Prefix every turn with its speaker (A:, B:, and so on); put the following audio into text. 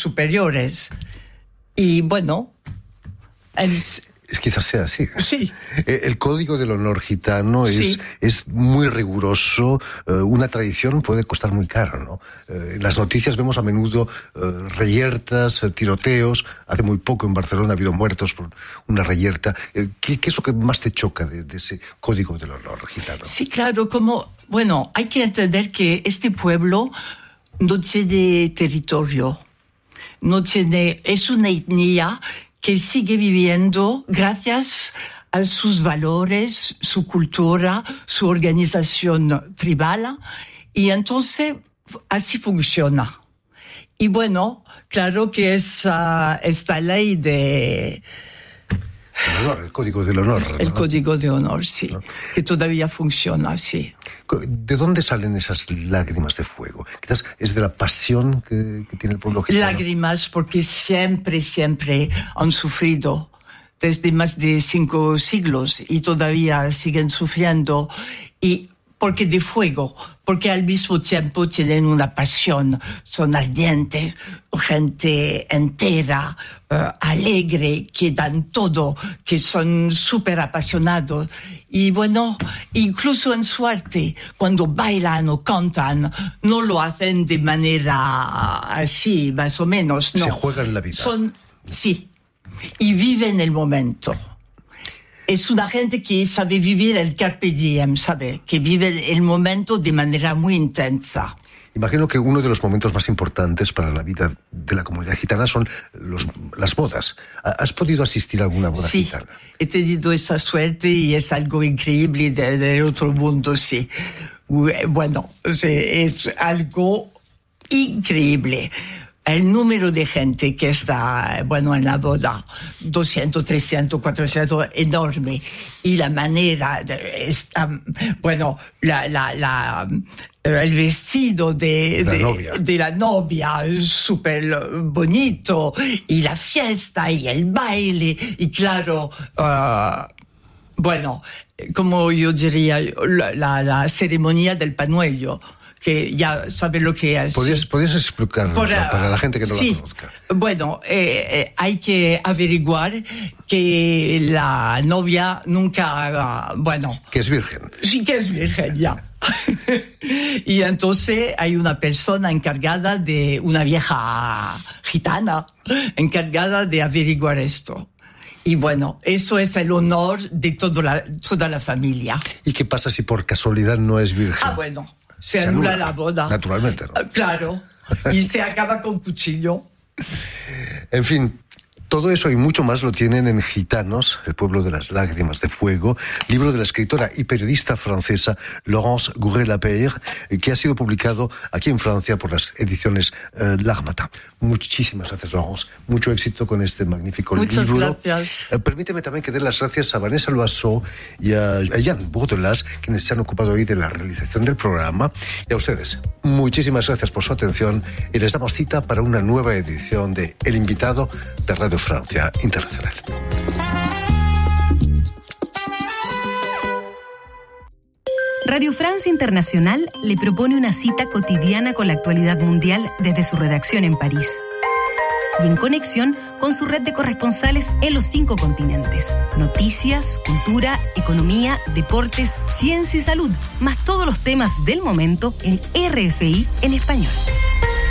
A: superiores. Y bueno...
B: Quizás sea así.
A: Sí.
B: El código del honor gitano es muy riguroso. Una tradición puede costar muy caro, ¿no? En las noticias vemos a menudo reyertas, tiroteos. Hace muy poco en Barcelona ha habido muertos por una reyerta. ¿Qué es lo que más te choca de ese código del honor gitano?
A: Sí, claro, bueno, hay que entender que este pueblo no tiene territorio, es una etnia que sigue viviendo gracias a sus valores, su cultura, su organización tribal, y entonces así funciona. Y bueno, claro que es esta ley de...
B: El código del honor.
A: El
B: ¿no?
A: código de honor, sí,
B: ¿no?
A: que todavía funciona, sí.
B: ¿De dónde salen esas lágrimas de fuego? Quizás es de la pasión que tiene el pueblo gitano.
A: Lágrimas porque siempre han sufrido desde más de 5 siglos y todavía siguen sufriendo. Y porque de fuego, porque al mismo tiempo tienen una pasión, son ardientes, gente entera, alegre, que dan todo, que son súper apasionados. Y bueno, incluso en su arte, cuando bailan o cantan, no lo hacen de manera así, más o menos, no.
B: Se juegan la vida.
A: Sí, y viven el momento. Es una gente que sabe vivir el carpe diem, sabe, que vive el momento de manera muy intensa.
B: Imagino que uno de los momentos más importantes para la vida de la comunidad gitana son las bodas. ¿Has podido asistir a alguna boda gitana?
A: Sí, he tenido esa suerte y es algo increíble del otro mundo, sí. Bueno, es algo increíble. El número de gente que está, bueno, en la boda, 200, 300, 400, enorme. Y la manera, bueno, el vestido de la novia, súper bonito, y la fiesta, y el baile, y claro, bueno, como yo diría, la ceremonia del pañuelo, que ya sabe lo que es.
B: ¿Podrías explicarlo para la gente que no la conozca?
A: Bueno, hay que averiguar que la novia nunca haga, bueno...
B: Que es virgen.
A: Sí, que es virgen, ya. Y entonces hay una persona encargada una vieja gitana, encargada de averiguar esto. Y bueno, eso es el honor de toda la familia.
B: ¿Y qué pasa si por casualidad no es virgen?
A: Bueno... Se anula la boda.
B: Naturalmente, ¿no?
A: Claro. Y se acaba con cuchillo.
B: En fin, todo eso y mucho más lo tienen en Gitanos, el pueblo de las lágrimas de fuego, libro de la escritora y periodista francesa Laurence Gourel-Lapeyre, que ha sido publicado aquí en Francia por las ediciones L'Harmattan. Muchísimas gracias, Laurence. Mucho éxito con este magnífico libro.
A: Muchas gracias.
B: Permíteme también que dé las gracias a Vanessa Loiseau y a Jan Bourdelas, quienes se han ocupado hoy de la realización del programa. Y a ustedes, muchísimas gracias por su atención y les damos cita para una nueva edición de El Invitado de Radio Francia Internacional.
C: Radio Francia Internacional le propone una cita cotidiana con la actualidad mundial desde su redacción en París y en conexión con su red de corresponsales en los 5 continentes. Noticias, cultura, economía, deportes, ciencia y salud, más todos los temas del momento en RFI en español.